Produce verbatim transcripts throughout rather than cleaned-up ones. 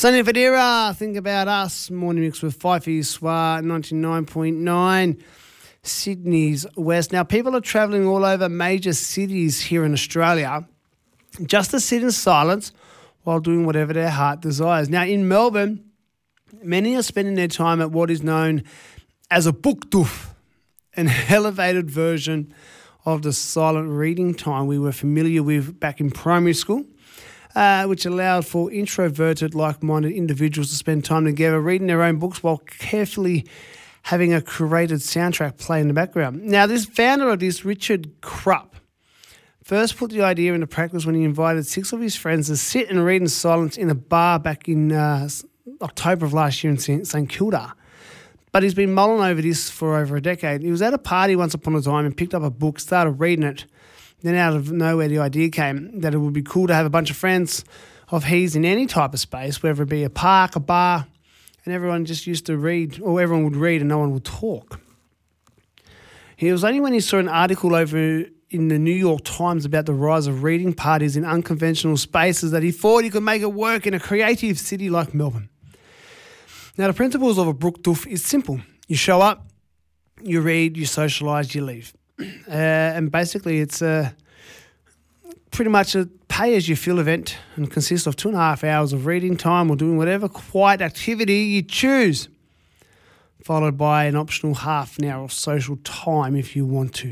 Sonia Fadira, Think About Us, Morning Mix with Fifey Swa, ninety-nine point nine, Sydney's West. Now, people are travelling all over major cities here in Australia just to sit in silence while doing whatever their heart desires. Now, in Melbourne, many are spending their time at what is known as a book doof, an elevated version of the silent reading time we were familiar with back in primary school. Uh, which allowed for introverted, like-minded individuals to spend time together reading their own books while carefully having a curated soundtrack play in the background. Now, this founder of this, Richard Krupp, first put the idea into practice when he invited six of his friends to sit and read in silence in a bar back in uh, October of last year in St Kilda. But he's been mulling over this for over a decade. He was at a party once upon a time and picked up a book, started reading it. Then out of nowhere, the idea came that it would be cool to have a bunch of friends of his in any type of space, whether it be a park, a bar, and everyone just used to read, or everyone would read and no one would talk. It was only when he saw an article over in the New York Times about the rise of reading parties in unconventional spaces that he thought he could make it work in a creative city like Melbourne. Now, the principles of a book doof is simple. You show up, you read, you socialise, you leave. Uh, and basically it's a, pretty much a pay-as-you-feel event and consists of two and a half hours of reading time or doing whatever quiet activity you choose, followed by an optional half an hour of social time if you want to.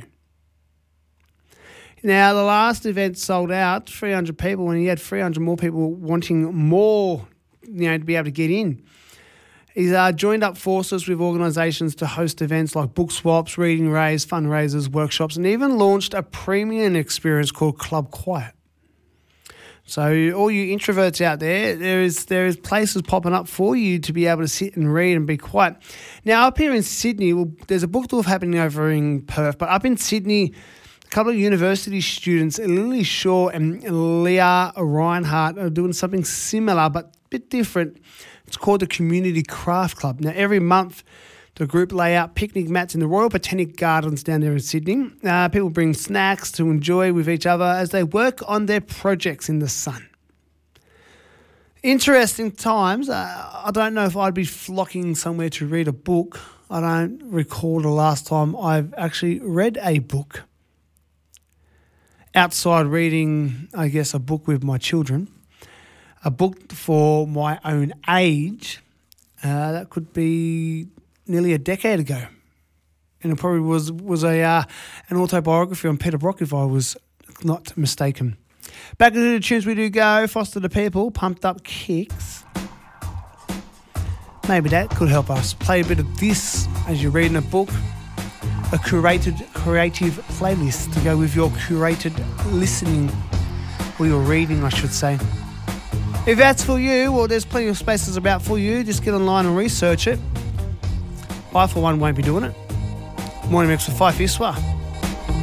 Now, the last event sold out, three hundred people, and he had three hundred more people wanting more, you know, to be able to get in. He's uh, joined up forces with organisations to host events like book swaps, reading raves, fundraisers, workshops, and even launched a premium experience called Club Quiet. So all you introverts out there, there is there is places popping up for you to be able to sit and read and be quiet. Now, up here in Sydney, well, there's a book doof happening over in Perth, but up in Sydney, a couple of university students, Lily Shaw and Leah Reinhardt, are doing something similar but a bit different. It's called the Community Craft Club. Now, every month, the group lay out picnic mats in the Royal Botanic Gardens down there in Sydney. Uh, people bring snacks to enjoy with each other as they work on their projects in the sun. Interesting times. Uh, I don't know if I'd be flocking somewhere to read a book. I don't recall the last time I've actually read a book. Outside reading, I guess, a book with my children. A book for my own age, uh, that could be nearly a decade ago. And it probably was was a uh, an autobiography on Peter Brock, if I was not mistaken. Back into the tunes we do go. Foster the People, Pumped Up Kicks. Maybe that could help us. Play a bit of this as you're reading a book. A curated creative playlist to go with your curated listening, or your reading, I should say. If that's for you, well, there's plenty of spaces about for you. Just get online and research it. I, for one, won't be doing it. Morning Mix with Fifey Swa.